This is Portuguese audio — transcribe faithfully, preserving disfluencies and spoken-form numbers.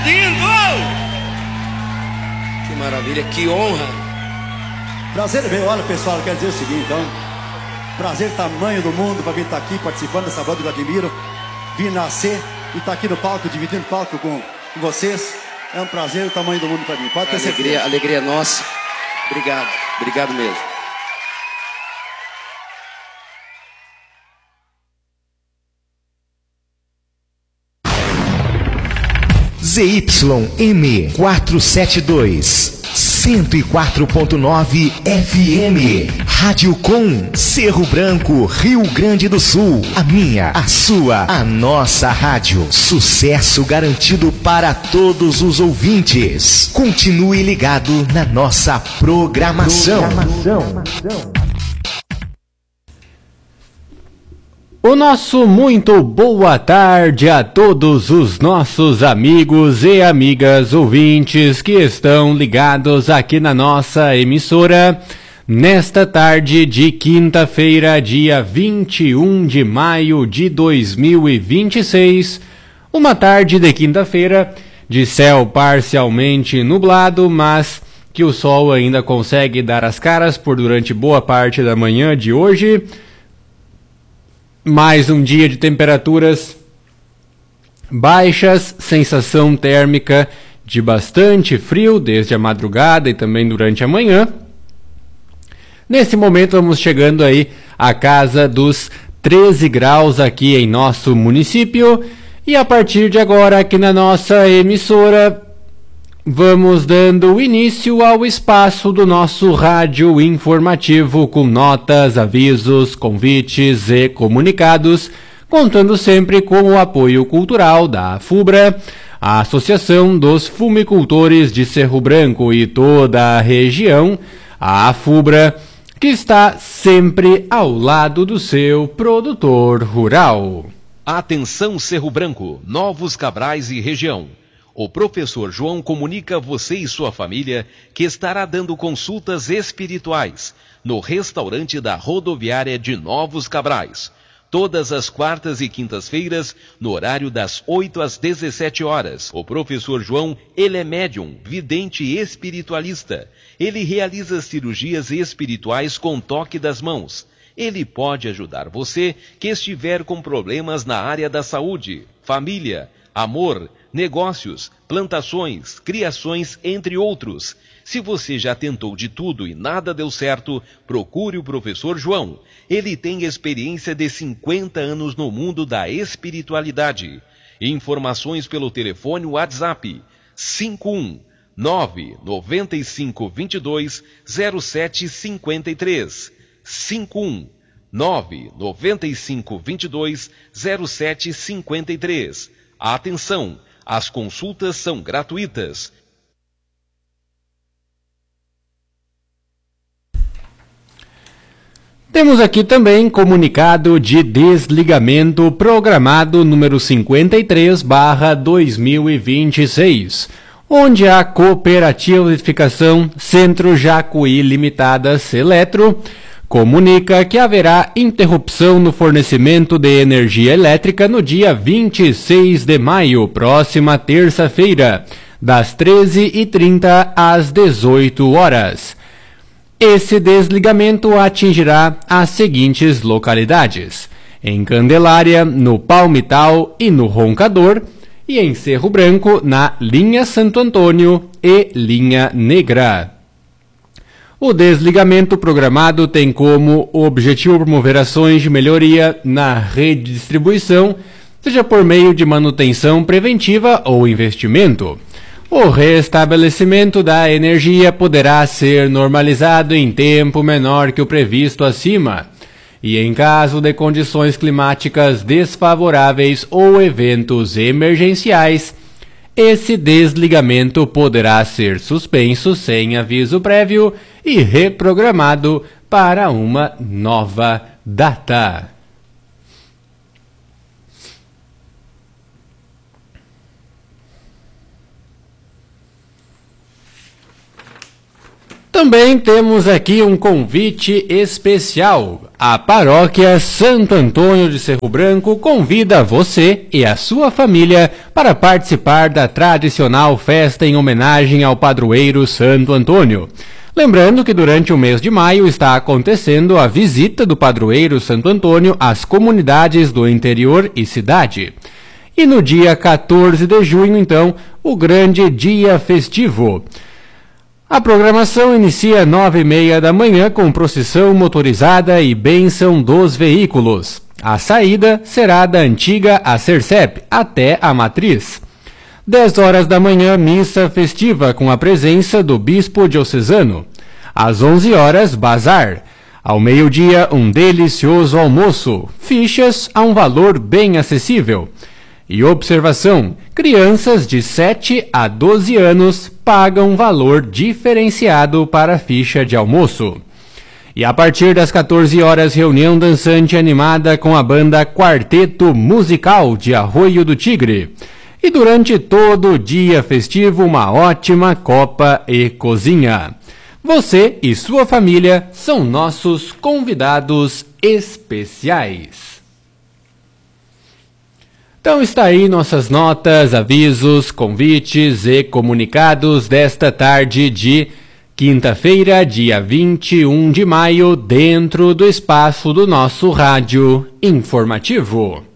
lindo! Que maravilha, que honra! Prazer é meu. Olha, pessoal, eu quero dizer o seguinte, então. Prazer tamanho do mundo para vir estar aqui participando dessa banda que eu admiro. Vir nascer e estar aqui no palco, dividindo o palco com vocês. É um prazer o tamanho do mundo para mim. Pode ter alegria, certeza. Alegria nossa. Obrigado, obrigado mesmo. Z Y M quatrocentos e setenta e dois, cento e quatro ponto nove F M, Rádio Com, Cerro Branco, Rio Grande do Sul. A minha, a sua, a nossa rádio. Sucesso garantido para todos os ouvintes. Continue ligado na nossa programação. programação. O nosso muito boa tarde a todos os nossos amigos e amigas ouvintes que estão ligados aqui na nossa emissora nesta tarde de quinta-feira, dia vinte e um de maio de dois mil e vinte e seis. Uma tarde de quinta-feira de céu parcialmente nublado, mas que o sol ainda consegue dar as caras por durante boa parte da manhã de hoje. Mais um dia de temperaturas baixas, sensação térmica de bastante frio desde a madrugada e também durante a manhã. Nesse momento vamos chegando aí à casa dos treze graus aqui em nosso município. E a partir de agora aqui na nossa emissora vamos dando início ao espaço do nosso rádio informativo com notas, avisos, convites e comunicados, contando sempre com o apoio cultural da FUBRA, a Associação dos Fumicultores de Cerro Branco e toda a região, a FUBRA, que está sempre ao lado do seu produtor rural. Atenção Cerro Branco, Novos Cabrais e região. O professor João comunica a você e sua família que estará dando consultas espirituais no restaurante da rodoviária de Novos Cabrais, todas as quartas e quintas-feiras, no horário das oito às dezessete horas. O professor João, ele é médium, vidente e espiritualista. Ele realiza cirurgias espirituais com toque das mãos. Ele pode ajudar você que estiver com problemas na área da saúde, família, amor, negócios, plantações, criações, entre outros. Se você já tentou de tudo e nada deu certo, procure o professor João. Ele tem experiência de cinquenta anos no mundo da espiritualidade. Informações pelo telefone WhatsApp cinco um nove nove cinco dois dois zero sete cinco três cinco um nove nove cinco dois dois zero sete cinco três. Atenção! As consultas são gratuitas. Temos aqui também comunicado de desligamento programado número cinquenta e três barra dois mil e vinte e seis, onde a Cooperativa de Eletrificação Centro Jacuí Limitada Seletro comunica que haverá interrupção no fornecimento de energia elétrica no dia vinte e seis de maio, próxima terça-feira, das treze e trinta às dezoito horas. Esse desligamento atingirá as seguintes localidades: em Candelária, no Palmital e no Roncador, e em Cerro Branco, na linha Santo Antônio e linha Negra. O desligamento programado tem como objetivo promover ações de melhoria na rede de distribuição, seja por meio de manutenção preventiva ou investimento. O restabelecimento da energia poderá ser normalizado em tempo menor que o previsto acima, e em caso de condições climáticas desfavoráveis ou eventos emergenciais, esse desligamento poderá ser suspenso sem aviso prévio e reprogramado para uma nova data. Também temos aqui um convite especial. A Paróquia Santo Antônio de Cerro Branco convida você e a sua família para participar da tradicional festa em homenagem ao padroeiro Santo Antônio. Lembrando que durante o mês de maio está acontecendo a visita do padroeiro Santo Antônio às comunidades do interior e cidade. E no dia quatorze de junho, então, o grande dia festivo. A programação inicia às nove e meia da manhã com procissão motorizada e bênção dos veículos. A saída será da antiga Acercep até a Matriz. dez horas da manhã, missa festiva com a presença do bispo diocesano. Às onze horas, bazar. Ao meio-dia, um delicioso almoço. Fichas a um valor bem acessível. E observação, crianças de sete a doze anos pagam valor diferenciado para a ficha de almoço. E a partir das quatorze horas, reunião dançante animada com a banda Quarteto Musical de Arroio do Tigre. E durante todo o dia festivo, uma ótima copa e cozinha. Você e sua família são nossos convidados especiais. Então está aí nossas notas, avisos, convites e comunicados desta tarde de quinta-feira, dia vinte e um de maio, dentro do espaço do nosso rádio informativo.